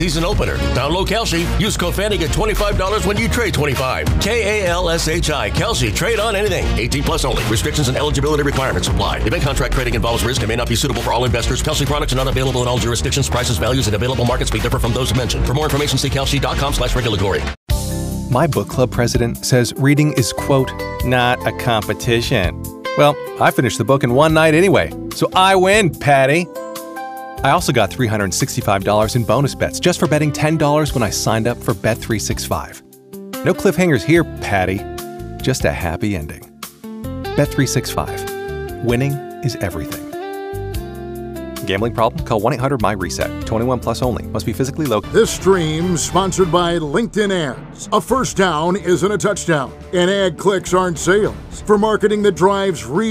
Season opener. Download Kalshi. Use code FANNY, get $25 when you trade 25. KALSHI. Kalshi. Trade on anything. 18 plus only. Restrictions and eligibility requirements apply. Event contract trading involves risk and may not be suitable for all investors. Kalshi products are not available in all jurisdictions. Prices, values, and available markets may differ from those mentioned. For more information, see kalshi.com/regulatory. My book club president says reading is, quote, not a competition. Well, I finished the book in one night anyway, so I win, Patty. I also got $365 in bonus bets just for betting $10 when I signed up for Bet365. No cliffhangers here, Patty. Just a happy ending. Bet365. Winning is everything. Gambling problem? Call 1-800-MY-RESET. 21 plus only. Must be physically located. This stream sponsored by LinkedIn Ads. A first down isn't a touchdown, and ad clicks aren't sales. For marketing that drives